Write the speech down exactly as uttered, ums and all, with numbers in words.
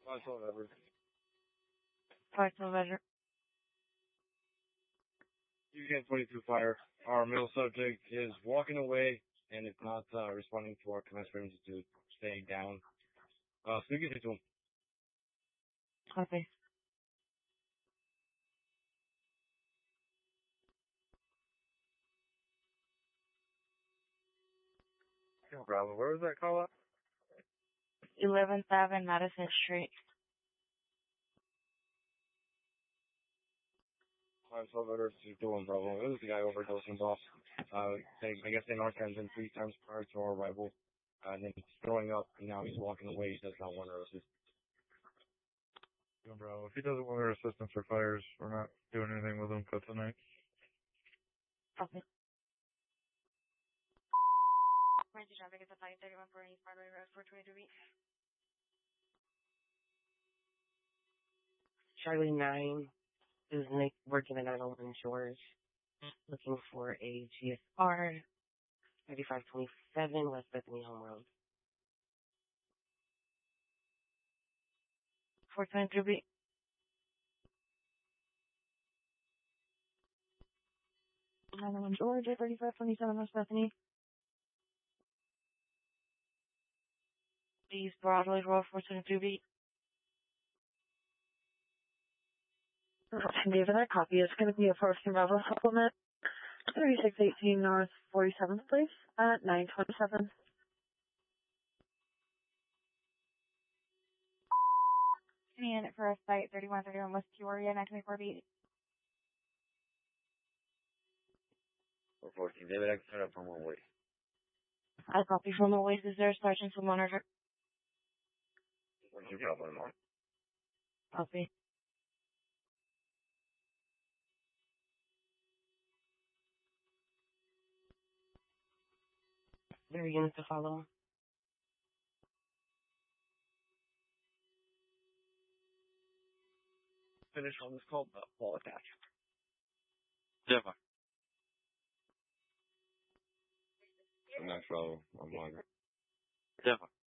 five twelve Edward. five twelve Edward. U K twenty-two fire. Our middle subject is walking away and is not uh, responding to our command screams to stay down. Uh, so you can to him. Copy. No problem. Where was that call at? eleventh Avenue, Madison Street. five twelve Edward to doing Bravo. It was the guy overdosing off. Uh, they, I guess they narcaned three times prior to our arrival. Uh, and then he's throwing up, and now he's walking away. He does not want our assistance. Doing Bravo. If he doesn't want our assistance or fires, we're not doing anything with him for tonight. Copy. Emergency traffic is at five thirty-one for East Broadway Road, four twenty-two B. Charlie nine is Nick working at nine oh one Shores, looking for a G S R thirty-five twenty-seven West Bethany Home Road. four twenty-two B. nine oh one Georgia, thirty-five twenty-seven West Bethany. East Broadway Road, four twenty-two B. David, that copy is going to be a first and Bravo supplement. thirty-six eighteen North forty-seventh Place at nine twenty-seven. Unit for a site thirty-one thirty-one West Peoria, nine twenty-four B. four fourteen. David, I can set up on one way. I copy from Oasis there, Sergeant to monitor. What's your problem, Mark? Copy. There are units to follow. Finish on this call, but ball attach. Zephyr. I'm not Bravo. I'm Margaret. Zephyr.